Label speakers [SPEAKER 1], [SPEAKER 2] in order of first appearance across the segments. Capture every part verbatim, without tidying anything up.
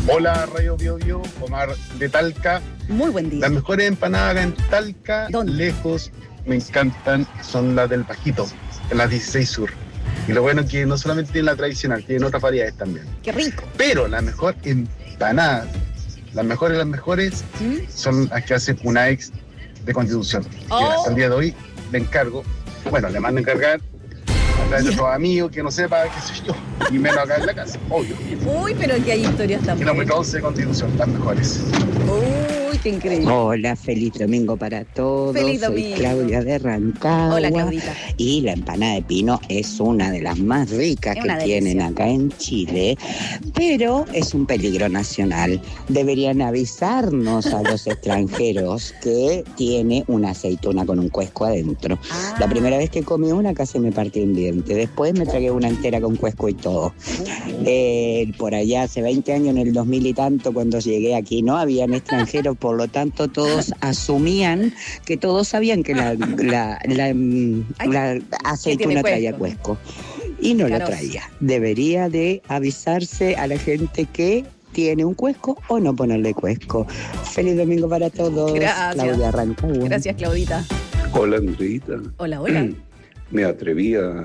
[SPEAKER 1] Hola, Radio Bio Bio, Omar de Talca.
[SPEAKER 2] Muy buen día.
[SPEAKER 1] Las mejores empanadas acá en Talca,
[SPEAKER 2] ¿Dónde?
[SPEAKER 1] lejos, me encantan, son las del Pajito, en las dieciséis Sur. Y lo bueno es que no solamente tienen la tradicional, tienen otras variedades también.
[SPEAKER 2] Qué rico.
[SPEAKER 1] Pero la mejor empanada, las mejores, las mejores,
[SPEAKER 2] ¿Mm?
[SPEAKER 1] son las que hace una ex de Constitución.
[SPEAKER 2] Oh.
[SPEAKER 1] Y hasta el día de hoy le encargo, bueno, le mando a encargar a través de otros amigos que no sepa qué sé yo, y menos acá en la casa, obvio.
[SPEAKER 2] Uy, pero aquí hay historias también.
[SPEAKER 1] Kilómetro once de Constitución, las mejores.
[SPEAKER 2] Uy, qué increíble.
[SPEAKER 3] Hola, feliz domingo para todos.
[SPEAKER 2] Feliz
[SPEAKER 3] Soy
[SPEAKER 2] domingo.
[SPEAKER 3] Claudia de Rancagua.
[SPEAKER 2] Hola, Claudita.
[SPEAKER 3] Y la empanada de pino es una de las más ricas
[SPEAKER 2] Es
[SPEAKER 3] que
[SPEAKER 2] una
[SPEAKER 3] tienen
[SPEAKER 2] delicia.
[SPEAKER 3] acá en Chile, pero es un peligro nacional. Deberían avisarnos a los extranjeros que tiene una aceituna con un cuesco adentro.
[SPEAKER 2] Ah.
[SPEAKER 3] La primera vez que comí una casi me partí un diente. Después me tragué una entera con cuesco y todo. Eh, por allá hace veinte años, en el dos mil y tanto, cuando llegué aquí, no habían extranjeros, por lo tanto todos asumían que todos sabían que la, la, la, la aceituna traía cuesco. Y no lo traía. Debería de avisarse a la gente que tiene un cuesco o no ponerle cuesco. Feliz domingo para todos.
[SPEAKER 2] Gracias.
[SPEAKER 3] Claudia Rancagua.
[SPEAKER 2] Gracias, Claudita.
[SPEAKER 4] Hola, Andreita.
[SPEAKER 2] Hola, hola.
[SPEAKER 4] Me atreví a,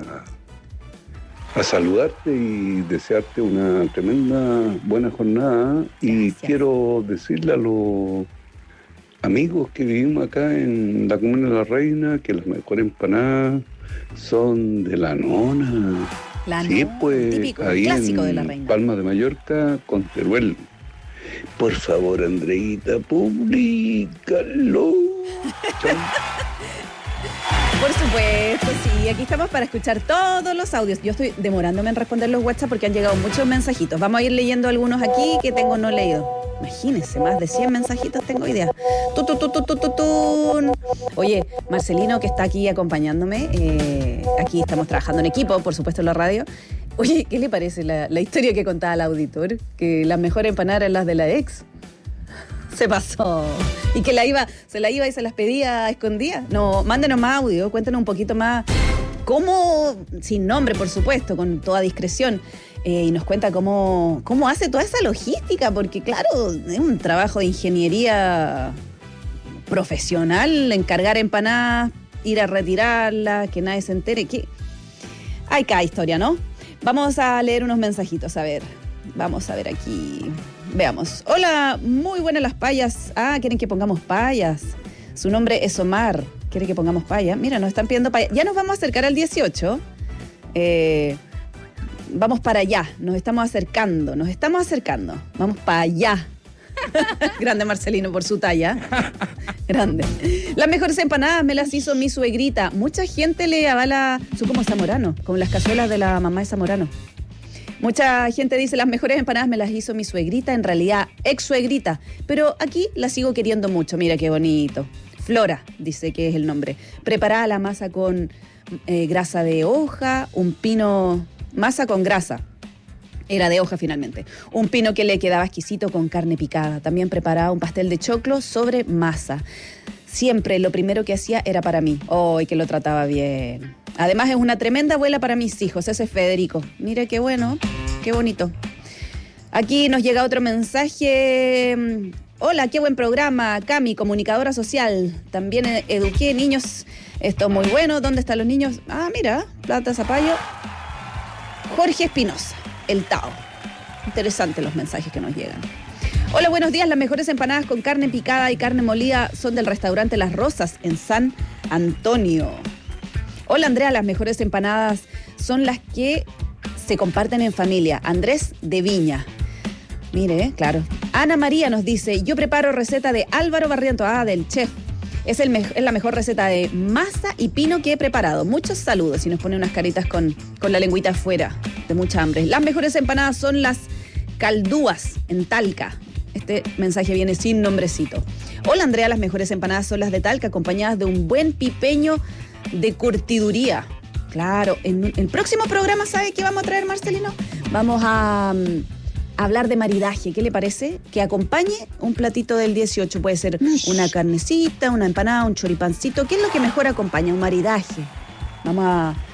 [SPEAKER 4] a saludarte y desearte una tremenda buena jornada. Y
[SPEAKER 2] Gracias.
[SPEAKER 4] quiero decirle a los amigos que vivimos acá en la Comuna de la Reina que las mejores empanadas son de la nona.
[SPEAKER 2] La
[SPEAKER 4] Sí,
[SPEAKER 2] nona,
[SPEAKER 4] pues
[SPEAKER 2] típico,
[SPEAKER 4] ahí
[SPEAKER 2] clásico
[SPEAKER 4] en
[SPEAKER 2] de la Reina.
[SPEAKER 4] Palma de Mallorca con Teruel. Por favor, Andreita, públicalo. Chau.
[SPEAKER 2] Por supuesto, sí. Aquí estamos para escuchar todos los audios. Yo estoy demorándome en responder los WhatsApp porque han llegado muchos mensajitos. Vamos a ir leyendo algunos aquí que tengo no leído. Imagínense, más de cien mensajitos tengo idea. Tu, tu, tu, tu, tu, tu, tun. Oye, Marcelino, que está aquí acompañándome, eh, aquí estamos trabajando en equipo, por supuesto en la radio. Oye, ¿qué le parece la, la historia que contaba el auditor? Que las mejores empanadas eran las de la ex. Se pasó. Y que la iba, se la iba y se las pedía a escondidas. No, mándenos más audio, cuéntenos un poquito más cómo, sin nombre por supuesto, con toda discreción, eh, y nos cuenta cómo, cómo hace toda esa logística, porque claro, es un trabajo de ingeniería profesional, encargar empanadas, ir a retirarlas, que nadie se entere. Que hay cada historia, ¿no? Vamos a leer unos mensajitos, a ver. Vamos a ver aquí. Veamos. Hola, muy buenas las payas. Ah, quieren que pongamos payas. Su nombre es Omar. ¿Quiere que pongamos payas? Mira, nos están pidiendo payas. Ya nos vamos a acercar al dieciocho. Eh, vamos para allá. Nos estamos acercando. Nos estamos acercando. Vamos para allá. Grande Marcelino por su talla. Grande. Las mejores empanadas me las hizo mi suegrita. Mucha gente le avala su como Zamorano, como las cazuelas de la mamá de Zamorano. Mucha gente dice, las mejores empanadas me las hizo mi suegrita, en realidad ex suegrita, pero aquí la sigo queriendo mucho. Mira qué bonito. Flora, dice que es el nombre. Preparada la masa con eh, grasa de hoja, un pino, masa con grasa. Era de hoja finalmente. Un pino que le quedaba exquisito con carne picada. También preparaba un pastel de choclo sobre masa. Siempre lo primero que hacía era para mí. ¡Oh, y que lo trataba bien! Además es una tremenda abuela para mis hijos. Ese es Federico. Mire qué bueno, qué bonito. Aquí nos llega otro mensaje. Hola, qué buen programa. Cami, comunicadora social. También eduqué niños. Esto es muy bueno. ¿Dónde están los niños? Ah, mira, Plata Zapallo. Jorge Espinosa, el Tao. Interesantes los mensajes que nos llegan. Hola, buenos días. Las mejores empanadas con carne picada y carne molida son del restaurante Las Rosas en San Antonio. Hola, Andrea. Las mejores empanadas son las que se comparten en familia. Andrés de Viña. Mire, claro. Ana María nos dice, yo preparo receta de Álvaro Barrientos, ah, del chef. Es, el me- es la mejor receta de masa y pino que he preparado. Muchos saludos. Y nos pone unas caritas con, con la lengüita afuera, de mucha hambre. Las mejores empanadas son las caldúas en Talca. Este mensaje viene sin nombrecito. Hola, Andrea. Las mejores empanadas son las de Talca, acompañadas de un buen pipeño de curtiduría. Claro, en el próximo programa, ¿sabe qué vamos a traer, Marcelino? Vamos a... Um, hablar de maridaje, ¿qué le parece? Que acompañe un platito del dieciocho, puede ser una carnecita, una empanada, un choripancito, ¿qué es lo que mejor acompaña? Un maridaje. Vamos a,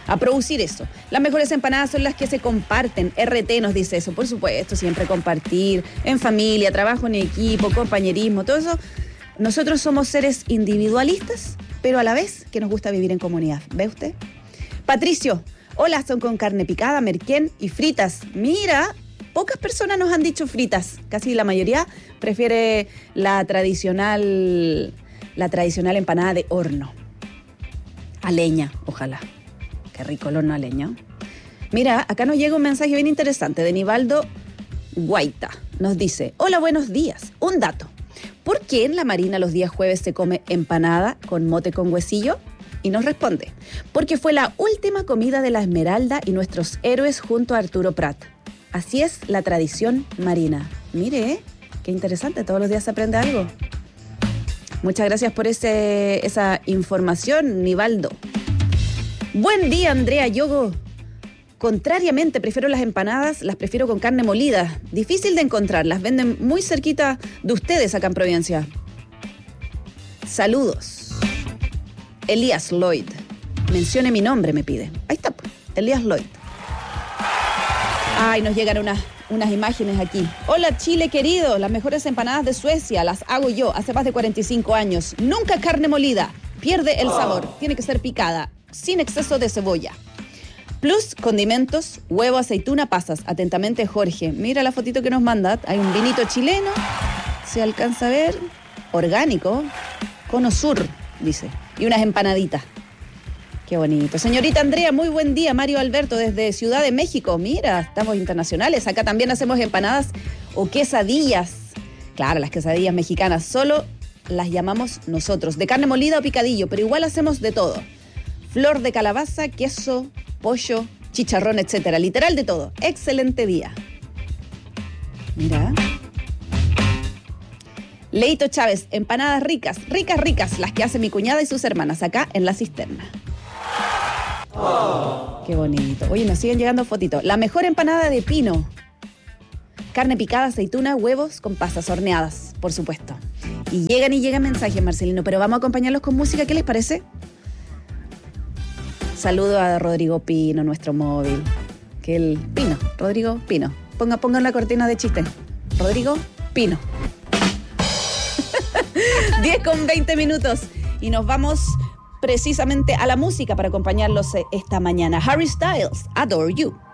[SPEAKER 2] a producir eso. Las mejores empanadas son las que se comparten. R T nos dice eso, por supuesto, siempre compartir, en familia, trabajo en equipo, compañerismo, todo eso. Nosotros somos seres individualistas, pero a la vez que nos gusta vivir en comunidad. ¿Ve usted? Patricio, hola, son con carne picada, merquén y fritas. Mira, pocas personas nos han dicho fritas. Casi la mayoría prefiere la tradicional, la tradicional empanada de horno. A leña, ojalá. Qué rico el horno a leña. Mira, acá nos llega un mensaje bien interesante de Nivaldo Guaita. Nos dice, hola, buenos días. Un dato. ¿Por qué en la Marina los días jueves se come empanada con mote con huesillo? Y nos responde, porque fue la última comida de la Esmeralda y nuestros héroes junto a Arturo Prat. Así es la tradición marina. Mire, ¿eh? Qué interesante, todos los días se aprende algo. Muchas gracias por ese, esa información, Nivaldo. Buen día, Andrea Yogo. Contrariamente, prefiero las empanadas, las prefiero con carne molida. Difícil de encontrar, las venden muy cerquita de ustedes acá en Providencia. Saludos. Elías Lloyd. Mencione mi nombre, me pide. Ahí está, Elías Lloyd. Ay, nos llegan unas, unas imágenes aquí. Hola, Chile querido. Las mejores empanadas de Suecia las hago yo hace más de cuarenta y cinco años. Nunca carne molida. Pierde el sabor. Tiene que ser picada, sin exceso de cebolla. Plus condimentos, huevo, aceituna, pasas. Atentamente, Jorge. Mira la fotito que nos manda. Hay un vinito chileno. Se alcanza a ver. Orgánico. Cono Sur, dice. Y unas empanaditas. Qué bonito. Señorita Andrea, muy buen día. Mario Alberto desde Ciudad de México. Mira, estamos internacionales. Acá también hacemos empanadas o quesadillas. Claro, las quesadillas mexicanas. Solo las llamamos nosotros. De carne molida o picadillo, pero igual hacemos de todo. Flor de calabaza, queso, pollo, chicharrón, etcétera. Literal de todo. Excelente día. Mira. Leito Chávez, empanadas ricas, ricas, ricas, las que hace mi cuñada y sus hermanas acá en La Cisterna. Oh. Qué bonito. Oye, nos siguen llegando fotitos. La mejor empanada de pino. Carne picada, aceituna, huevos con pasas horneadas, por supuesto. Y llegan y llegan mensajes, Marcelino, pero vamos a acompañarlos con música. ¿Qué les parece? Saludo a Rodrigo Pino, nuestro móvil. Que el Pino, Rodrigo Pino. Ponga, pongan la cortina de chiste. Rodrigo Pino. diez con veinte minutos. Y nos vamos precisamente a la música para acompañarlos esta mañana. Harry Styles, Adore You.